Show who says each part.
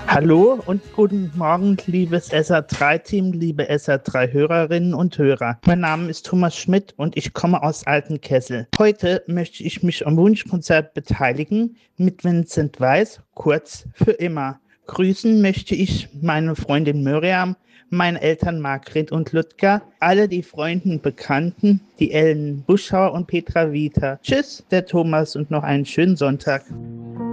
Speaker 1: Hallo und guten Morgen, liebes SR3-Team, liebe SR3-Hörerinnen und Hörer. Mein Name ist Thomas Schmidt und ich komme aus Altenkessel. Heute möchte ich mich am Wunschkonzert beteiligen mit Vincent Weiss, kurz für immer. Grüßen möchte ich meine Freundin Miriam, meine Eltern Margret und Ludger, alle die Freunde und Bekannten, die Ellen Buschauer und Petra Vita. Tschüss, der Thomas und noch einen schönen Sonntag.